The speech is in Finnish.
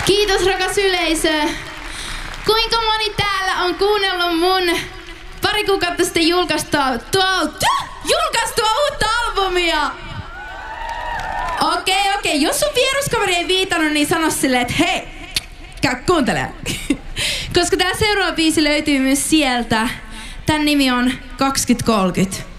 Kiitos rakas yleisö. Kuinka moni täällä on kuunnellut mun pari kuukautta sitten julkaistua uutta albumia? Okei. Jos sun vieruskaveri ei viitannut, niin sano silleen, että hei, käy kuuntelemaan. Koska tää seuraava biisi löytyy myös sieltä. Tän nimi on 2030.